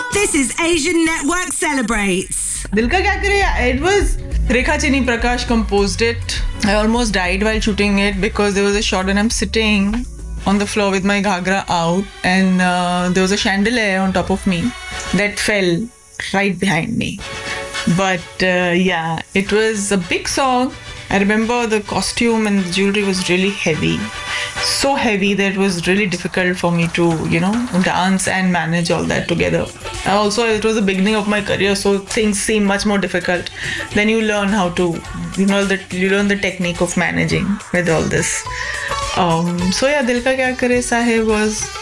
This is Asian Network Celebrates. Dil Ka Kya Kare, it was Rekha Chini Prakash composed it. I almost died while shooting it because there was a shot and I'm sitting on the floor with my ghagra out and there was a chandelier on top of me that fell right behind me. But yeah, it was a big song. I remember the costume and the jewelry was really heavy. So heavy that it was really difficult for me to, dance and manage all that together. Also, it was the beginning of my career, so things seem much more difficult. Then you learn how to, you learn the technique of managing with all this. So yeah, Dil Ka Kya Kare Sahib was